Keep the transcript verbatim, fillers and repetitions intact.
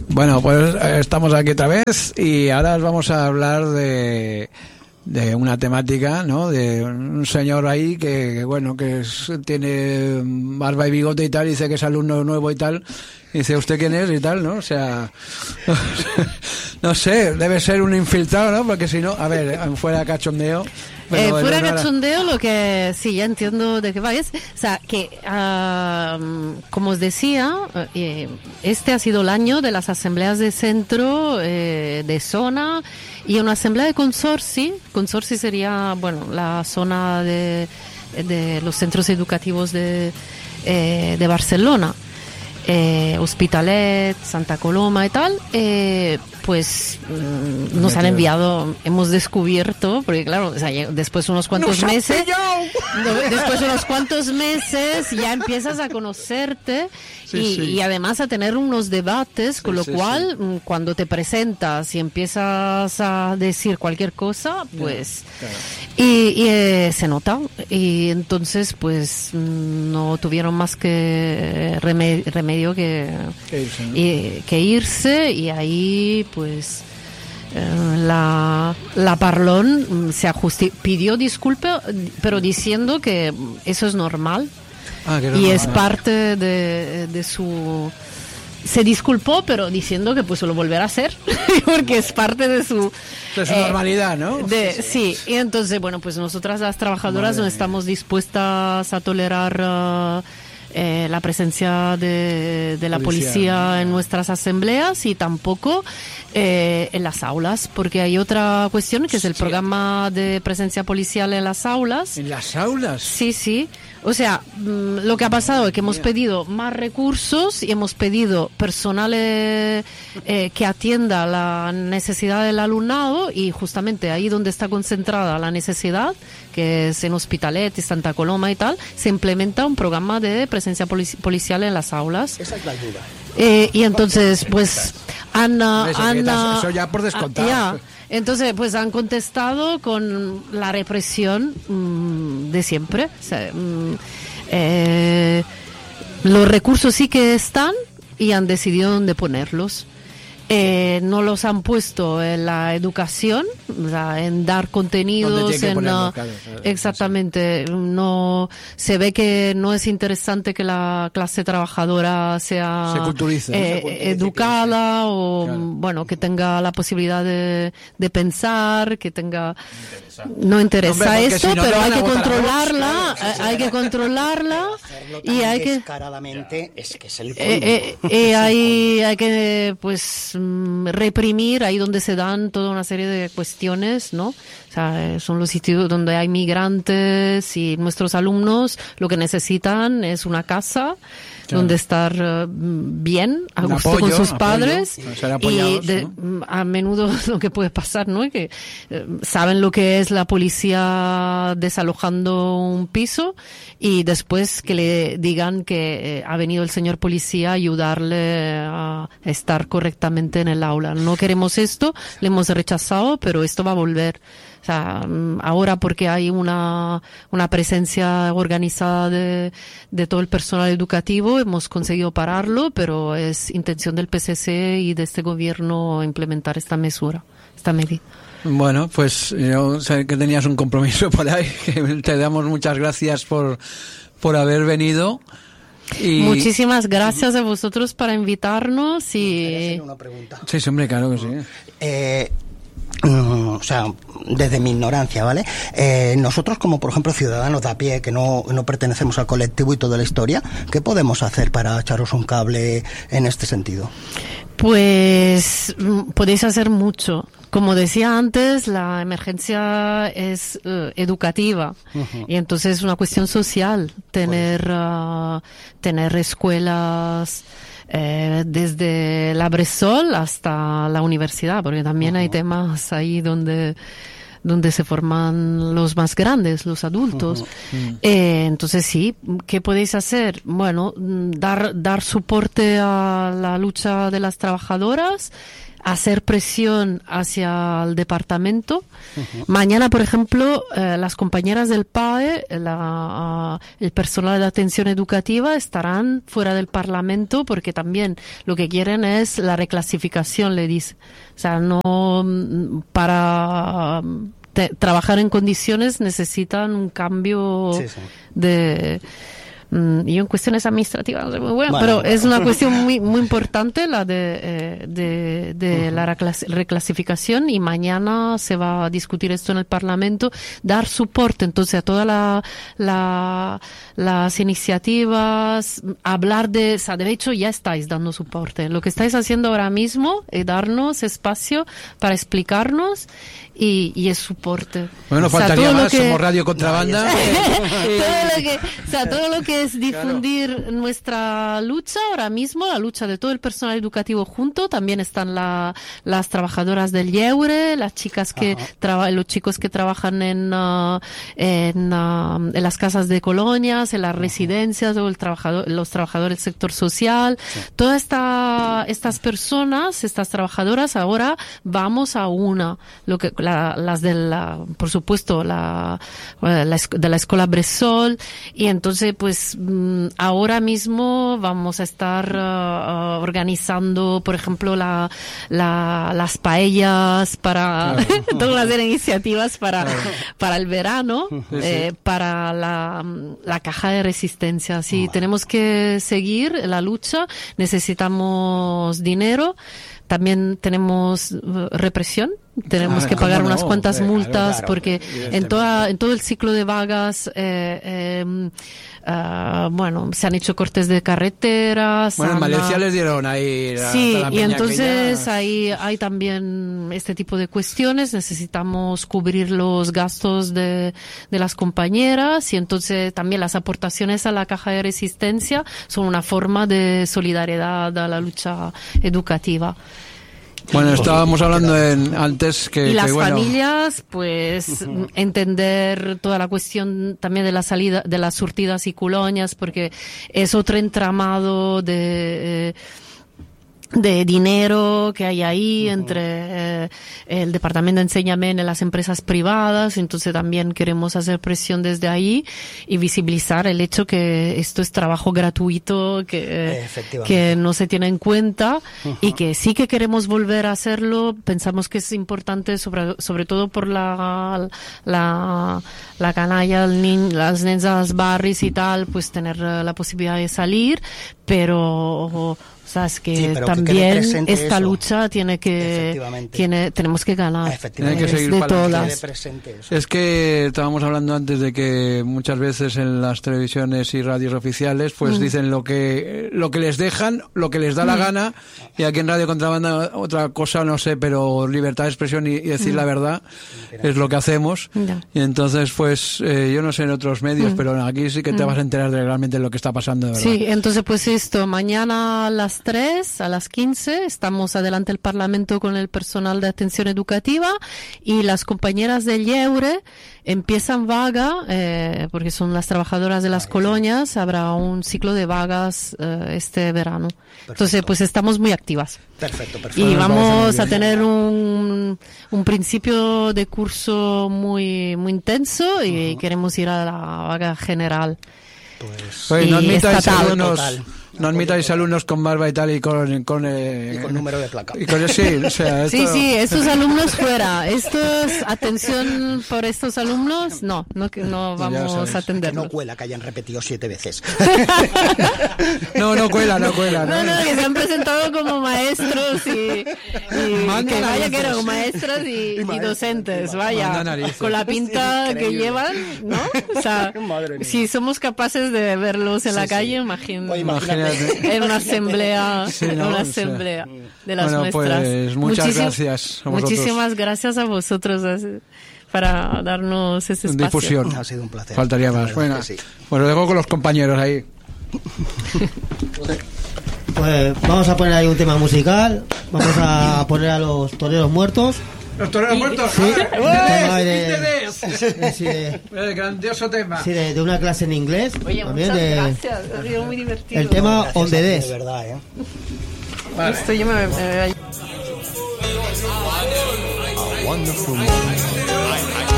Bueno, pues estamos aquí otra vez y ahora os vamos a hablar de, de una temática, ¿no? De un señor ahí que, que bueno, que es, tiene barba y bigote y tal, y dice que es alumno nuevo y tal. Y dice, ¿usted quién es? Y tal, ¿no? O sea, no sé, debe ser un infiltrado, ¿no? Porque si no, a ver, fuera cachondeo. Eh, fuera cachondeo, lo que sí, ya entiendo de qué va. Es, o sea, que, uh, como os decía, eh, este ha sido el año de las asambleas de centro, eh, de zona, y una asamblea de consorci. Consorci sería, bueno, la zona de, de los centros educativos de, eh, de Barcelona. Eh, Hospitalet, Santa Coloma y tal, eh, pues mm, nos han enviado, hemos descubierto, porque claro, o sea, después unos cuantos meses, después unos cuantos meses ya empiezas a conocerte sí, y, sí. y además a tener unos debates, con sí, lo sí, cual sí. cuando te presentas y empiezas a decir cualquier cosa, pues claro. y, y eh, se nota, y entonces pues no tuvieron más que remedio, remedio que, que, irse, ¿no? y, que irse y ahí pues eh, la la Parlón se ajusti- pidió disculpas, pero diciendo que eso es normal ah, que y normal, es ¿no? parte de, de su se disculpó, pero diciendo que pues lo volverá a hacer porque es parte de su de su eh, normalidad, ¿no? De, sí, y entonces bueno, pues nosotras las trabajadoras Madre no estamos mía. dispuestas a tolerar uh, Eh, la presencia de, de la policía, policía en nuestras asambleas y tampoco eh, en las aulas, porque hay otra cuestión que es el sí. programa de presencia policial en las aulas. ¿En las aulas? Sí, sí. O sea, mmm, lo que ha pasado es que hemos pedido más recursos y hemos pedido personal eh, eh, que atienda la necesidad del alumnado, y justamente ahí donde está concentrada la necesidad, que es en Hospitalet y Santa Coloma y tal, se implementa un programa de presencia polici- policial en las aulas. Esa es la ayuda. Eh, y entonces, pues, han... han eso ya por descontado. Ya, entonces, pues han contestado con la represión mmm, de siempre. O sea, mmm, eh, los recursos sí que están y han decidido dónde ponerlos. Eh, no los han puesto en la educación, o sea, en dar contenidos, en ponerlo, claro, claro, exactamente. No se ve que no es interesante que la clase trabajadora sea se culturice, eh, se culturice, educada que, o claro. bueno, que tenga la posibilidad de, de pensar, que tenga no interesa Hombre, esto, si no pero hay que controlarla, claro, sí, hay sí, que controlarla y hay que descaradamente es que es el colmo. Eh, eh, eh, hay, hay que pues reprimir ahí donde se dan toda una serie de cuestiones, ¿no? O sea, son los sitios donde hay migrantes y nuestros alumnos lo que necesitan es una casa claro. donde estar uh, bien, a un gusto apoyo, con sus padres apoyo, y de, ¿no? a menudo lo que puede pasar, ¿no? Es que eh, saben lo que es la policía desalojando un piso y después que le digan que eh, ha venido el señor policía a ayudarle a estar correctamente en el aula. No queremos esto, le hemos rechazado, pero esto va a volver. O sea, ahora porque hay una, una presencia organizada de, de todo el personal educativo, hemos conseguido pararlo, pero es intención del P S C y de este gobierno implementar esta mesura, esta medida. Bueno, pues yo sé que tenías un compromiso por ahí, que te damos muchas gracias por, por haber venido. Y... Muchísimas gracias a vosotros para invitarnos y... ¿Me hacer una pregunta? Sí, hombre, claro que sí. Eh... Uh, o sea, desde mi ignorancia, ¿vale? Eh, nosotros como, por ejemplo, ciudadanos de a pie, que no, no pertenecemos al colectivo y toda la historia, ¿qué podemos hacer para echaros un cable en este sentido? Pues podéis hacer mucho. Como decía antes, la emergencia es uh, educativa uh-huh. y entonces es una cuestión social tener, uh, tener escuelas Eh, desde la Bressol hasta la universidad, porque también uh-huh. hay temas ahí donde donde se forman los más grandes, los adultos. Uh-huh. Eh, entonces sí, ¿qué podéis hacer? Bueno, dar dar soporte a la lucha de las trabajadoras, hacer presión hacia el departamento. Uh-huh. Mañana, por ejemplo, eh, las compañeras del P A E, la, uh, el personal de atención educativa estarán fuera del Parlamento porque también lo que quieren es la reclasificación, le dice. O sea, no para te, trabajar en condiciones necesitan un cambio sí, sí. de... Y en cuestiones administrativas no sé muy bueno, bueno pero bueno. Es una cuestión muy muy importante la de, eh, de, de uh-huh. la reclasificación, y mañana se va a discutir esto en el Parlamento, dar soporte entonces a todas la, la, las iniciativas, hablar de, o sea, de hecho ya estáis dando soporte. Lo que estáis haciendo ahora mismo es darnos espacio para explicarnos y, y es soporte. Bueno, o sea, faltaría más, que, somos Radio Contrabanda. No, todo lo que, o sea, todo lo que es difundir claro. nuestra lucha ahora mismo, la lucha de todo el personal educativo junto, también están la, las trabajadoras del Yeure, las chicas que traba, los chicos que trabajan en, uh, en, uh, en las casas de colonias, en las uh-huh. residencias, o el trabajador, los trabajadores del sector social. Sí. Todas esta, estas personas, estas trabajadoras, ahora vamos a una, lo que la, las de la, por supuesto, la, la de la escuela Bressol, y entonces pues ahora mismo vamos a estar uh, organizando, por ejemplo, la, la las paellas para claro. toda una serie de iniciativas para claro. para el verano, sí, eh, sí. para la, la caja de resistencia. Sí, oh. tenemos que seguir la lucha, necesitamos dinero. También tenemos represión, tenemos ah, que pagar unas no? cuantas hombre, multas claro, claro, porque en toda en todo el ciclo de vagas eh, eh, uh, bueno, se han hecho cortes de carreteras. Bueno, en Valencia les dieron ahí la, sí, la y entonces ya... hay, hay también este tipo de cuestiones, necesitamos cubrir los gastos de, de las compañeras, y entonces también las aportaciones a la caja de resistencia son una forma de solidaridad a la lucha educativa. Bueno, estábamos hablando en, antes que... Y las que, bueno, familias, pues, uh-huh. entender toda la cuestión también de la salida, de las surtidas y colonias, porque es otro entramado de... Eh, de dinero que hay ahí uh-huh. entre eh, el departamento de enseñamiento y las empresas privadas. Entonces también queremos hacer presión desde ahí y visibilizar el hecho que esto es trabajo gratuito, que, que no se tiene en cuenta uh-huh. y que sí que queremos volver a hacerlo. Pensamos que es importante sobre, sobre todo por la la, la canalla, el ni, las niñas barris y tal, pues tener la posibilidad de salir, pero o sea, es que sí, también que esta eso. lucha tiene que tiene tenemos que ganar. Tiene que seguir de todas. Es que estábamos hablando antes de que muchas veces en las televisiones y radios oficiales pues mm. dicen lo que lo que les dejan, lo que les da mm. la gana, y aquí en Radio Contrabanda otra cosa no sé, pero libertad de expresión y, y decir mm. la verdad es lo que hacemos. Ya. Y entonces pues eh, yo no sé en otros medios, mm. pero aquí sí que te mm. vas a enterar de realmente lo que está pasando de verdad. Sí, entonces pues esto, mañana a las tres, a las quince, estamos adelante del Parlamento con el personal de atención educativa, y las compañeras del Yeure empiezan vaga, eh, porque son las trabajadoras de las colonias, habrá un ciclo de vagas eh, este verano. Perfecto. Entonces, pues estamos muy activas. Perfecto, perfecto. Y vamos a tener un, un principio de curso muy, muy intenso, y uh-huh. queremos ir a la vaga general. Pues, Oye, no y estatal. Unos... No admitáis alumnos con barba y tal y con... con eh, y con número de placa. Y con, sí, o sea, esto... sí, sí, estos alumnos fuera. Estos, atención por estos alumnos, no, no, no vamos a atenderlos. Que no cuela, que hayan repetido siete veces. no, no cuela, no cuela. No, no, no, que se han presentado como maestros y, y que vaya que eran maestras y, y, y docentes, vaya, con la pinta que llevan, ¿no? O sea, si somos capaces de verlos en sí, la calle, sí. imagino. Imagínate. En una asamblea, sí, ¿no? una asamblea o sea, de las bueno, nuestras. Pues, muchas Muchísim- gracias a vosotros. Muchísimas gracias a vosotros para darnos ese espacio. Difusión. Ha sido un placer. Faltaría más. Bueno, sí. Bueno, dejo con los compañeros ahí. Pues vamos a poner ahí un tema musical. Vamos a poner a los toreros muertos. Los toreros muertos. Sí. ¡Ué! De, sí, de, el grandioso tema. Sí, de, de una clase en inglés. Oye, también muchas de, gracias. Ha sido muy divertido. El tema On The Desk. De verdad, ¿eh? Vale. Esto yo me, me, me... A wonderful morning.